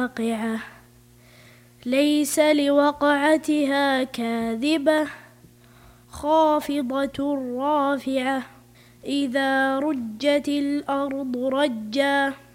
واقعة ليس لوقعتها كاذبة خافضة رافعة إذا رجت الأرض رجا